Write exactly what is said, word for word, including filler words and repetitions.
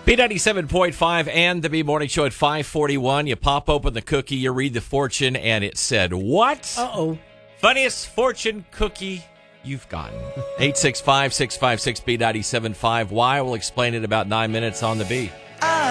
B ninety-seven point five and the B Morning Show at five forty-one. You pop open the cookie, you read the fortune, and it said, what? Uh-oh. Funniest fortune cookie you've gotten. eight six five, six five six, B nine seven five. Why? We'll explain it in about nine minutes on the B.